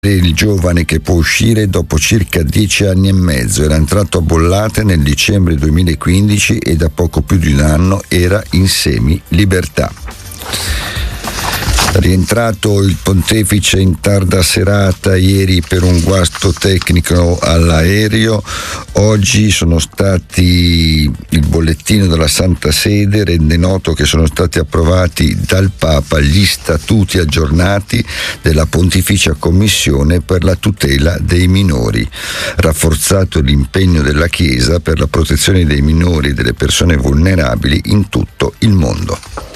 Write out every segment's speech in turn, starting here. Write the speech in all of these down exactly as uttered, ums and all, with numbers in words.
Il giovane che può uscire dopo circa dieci anni e mezzo era entrato a Bollate nel dicembre duemilaquindici e da poco più di un anno era in semi-libertà. Rientrato il pontefice in tarda serata ieri per un guasto tecnico all'aereo, oggi sono stati, il bollettino della Santa Sede rende noto che sono stati approvati dal Papa gli statuti aggiornati della Pontificia Commissione per la tutela dei minori, rafforzato l'impegno della Chiesa per la protezione dei minori e delle persone vulnerabili in tutto il mondo.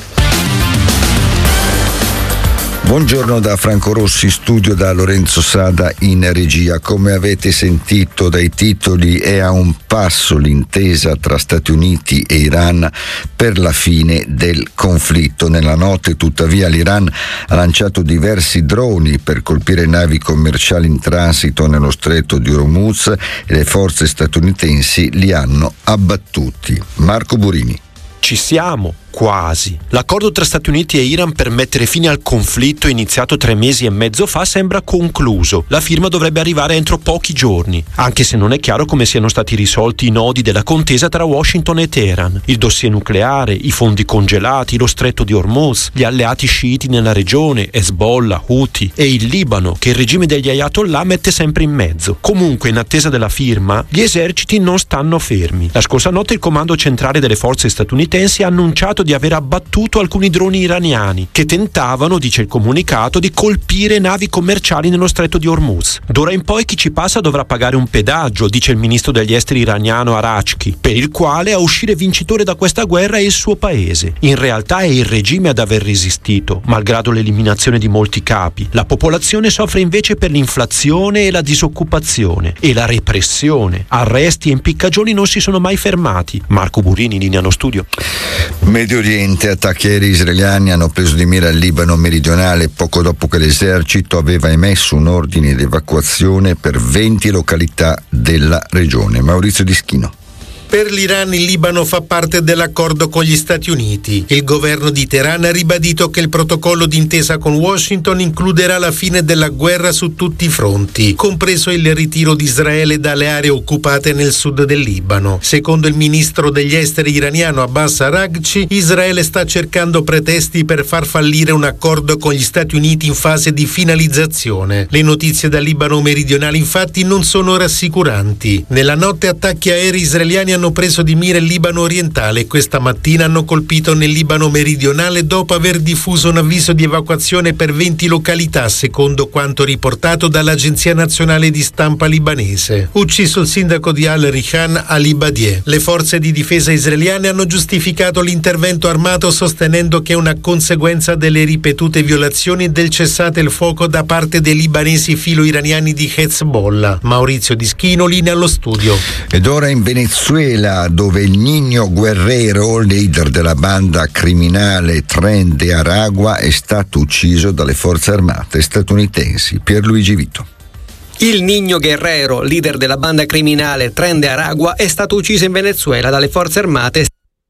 Buongiorno da Franco Rossi, studio da Lorenzo Sada in regia. Come avete sentito dai titoli, è a un passo l'intesa tra Stati Uniti e Iran per la fine del conflitto. Nella notte, tuttavia, l'Iran ha lanciato diversi droni per colpire navi commerciali in transito nello stretto di Hormuz e le forze statunitensi li hanno abbattuti. Marco Burini. Ci siamo. Quasi. L'accordo tra Stati Uniti e Iran per mettere fine al conflitto iniziato tre mesi e mezzo fa sembra concluso. La firma dovrebbe arrivare entro pochi giorni, anche se non è chiaro come siano stati risolti i nodi della contesa tra Washington e Teheran. Il dossier nucleare, i fondi congelati, lo stretto di Hormuz, gli alleati sciiti nella regione, Hezbollah, Houthi e il Libano, che il regime degli Ayatollah mette sempre in mezzo. Comunque, in attesa della firma, gli eserciti non stanno fermi. La scorsa notte il comando centrale delle forze statunitensi ha annunciato di aver abbattuto alcuni droni iraniani che tentavano, dice il comunicato, di colpire navi commerciali nello stretto di Hormuz. D'ora in poi chi ci passa dovrà pagare un pedaggio, dice il ministro degli esteri iraniano Arachki, per il quale a uscire vincitore da questa guerra è il suo paese. In realtà è il regime ad aver resistito, malgrado l'eliminazione di molti capi. La popolazione soffre invece per l'inflazione e la disoccupazione e la repressione. Arresti e impiccagioni non si sono mai fermati. Marco Burini, linea allo studio. Medio Oriente, attacchi aerei israeliani hanno preso di mira il Libano meridionale poco dopo che l'esercito aveva emesso un ordine di evacuazione per venti località della regione. Maurizio Dischino. Per l'Iran il Libano fa parte dell'accordo con gli Stati Uniti. Il governo di Teheran ha ribadito che il protocollo d'intesa con Washington includerà la fine della guerra su tutti i fronti, compreso il ritiro di Israele dalle aree occupate nel sud del Libano. Secondo il ministro degli esteri iraniano Abbas Araghchi, Israele sta cercando pretesti per far fallire un accordo con gli Stati Uniti in fase di finalizzazione. Le notizie dal Libano meridionale infatti non sono rassicuranti. Nella notte attacchi aerei israeliani hanno preso di mira il Libano orientale e questa mattina hanno colpito nel Libano meridionale dopo aver diffuso un avviso di evacuazione per venti località, secondo quanto riportato dall'Agenzia Nazionale di Stampa libanese. Ucciso il sindaco di Al-Rihan Ali Badieh. Le forze di difesa israeliane hanno giustificato l'intervento armato sostenendo che è una conseguenza delle ripetute violazioni del cessate il fuoco da parte dei libanesi filo-iraniani di Hezbollah. Maurizio Dischino, linea allo studio. Ed ora in Venezuela, dove il Niño Guerrero, leader della banda criminale Tren de Aragua, è stato ucciso dalle forze armate statunitensi. Pierluigi Vito. Il Niño Guerrero, leader della banda criminale Tren de Aragua, è stato ucciso in Venezuela dalle forze armate.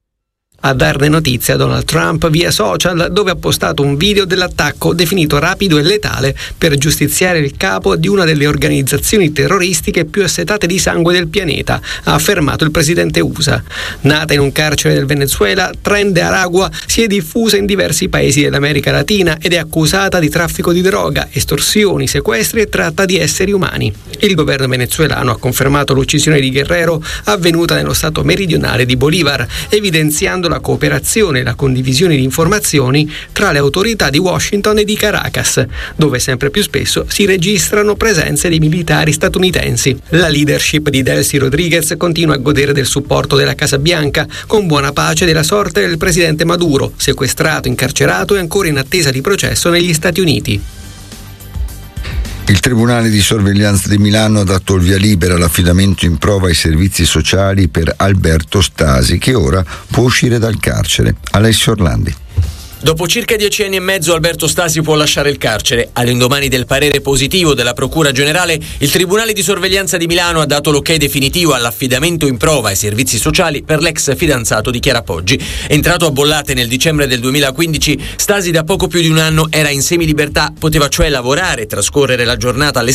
A darne notizia Donald Trump via social, dove ha postato un video dell'attacco definito rapido e letale per giustiziare il capo di una delle organizzazioni terroristiche più assetate di sangue del pianeta, ha affermato il presidente U S A. Nata in un carcere del Venezuela, Tren de Aragua si è diffusa in diversi paesi dell'America Latina ed è accusata di traffico di droga, estorsioni, sequestri e tratta di esseri umani. Il governo venezuelano ha confermato l'uccisione di Guerrero avvenuta nello stato meridionale di Bolívar, evidenziando la la cooperazione e la condivisione di informazioni tra le autorità di Washington e di Caracas, dove sempre più spesso si registrano presenze di militari statunitensi. La leadership di Delcy Rodriguez continua a godere del supporto della Casa Bianca, con buona pace della sorte del presidente Maduro, sequestrato, incarcerato e ancora in attesa di processo negli Stati Uniti. Il Tribunale di Sorveglianza di Milano ha dato il via libera all'affidamento in prova ai servizi sociali per Alberto Stasi, che ora può uscire dal carcere. Alessio Orlandi. Dopo circa dieci anni e mezzo Alberto Stasi può lasciare il carcere. All'indomani del parere positivo della Procura Generale, il Tribunale di Sorveglianza di Milano ha dato l'ok definitivo all'affidamento in prova ai servizi sociali per l'ex fidanzato di Chiara Poggi. Entrato a Bollate nel dicembre del duemilaquindici, Stasi da poco più di un anno era in semilibertà, poteva cioè lavorare e trascorrere la giornata alle